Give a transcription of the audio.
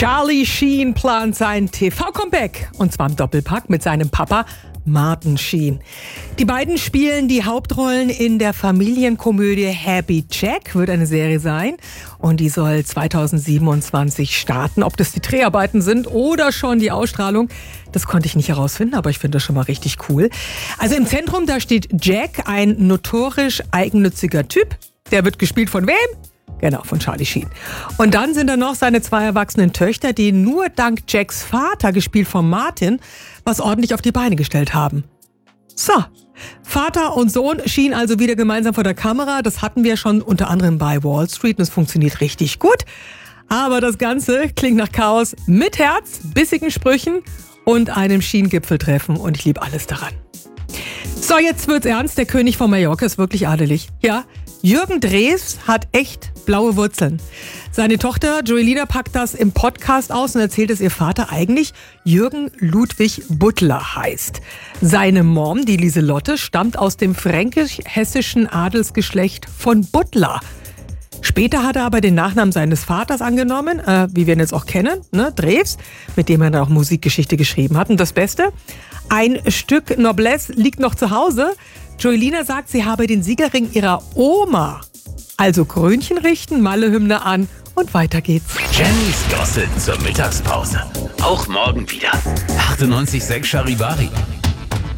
Charlie Sheen plant sein TV-Comeback. Und zwar im Doppelpack mit seinem Papa Martin Sheen. Die beiden spielen die Hauptrollen in der Familienkomödie Happy Jack, wird eine Serie sein. Und die soll 2027 starten. Ob das die Dreharbeiten sind oder schon die Ausstrahlung, das konnte ich nicht herausfinden, aber ich finde das schon mal richtig cool. Also im Zentrum, da steht Jack, ein notorisch eigennütziger Typ. Der wird gespielt von wem? Genau, von Charlie Sheen. Und dann sind da noch seine 2 erwachsenen Töchter, die nur dank Jacks Vater, gespielt von Martin, was ordentlich auf die Beine gestellt haben. So, Vater und Sohn Sheen also wieder gemeinsam vor der Kamera. Das hatten wir schon unter anderem bei Wall Street und es funktioniert richtig gut. Aber das Ganze klingt nach Chaos mit Herz, bissigen Sprüchen und einem Sheen-Gipfeltreffen. Und ich liebe alles daran. So, jetzt wird's ernst. Der König von Mallorca ist wirklich adelig. Ja, Jürgen Drews hat echt blaue Wurzeln. Seine Tochter Joelina packt das im Podcast aus und erzählt, dass ihr Vater eigentlich Jürgen Ludwig Butler heißt. Seine Mom, die Lieselotte, stammt aus dem fränkisch-hessischen Adelsgeschlecht von Butler. Später hat er aber den Nachnamen seines Vaters angenommen, wie wir ihn jetzt auch kennen, ne, Drews, mit dem er dann auch Musikgeschichte geschrieben hat. Und das Beste, ein Stück Noblesse liegt noch zu Hause. Joelina sagt, sie habe den Siegelring ihrer Oma. Also Krönchen richten, Malle-Hymne an und weiter geht's. Jennys Gossip zur Mittagspause. Auch morgen wieder. 98,6 Charivari.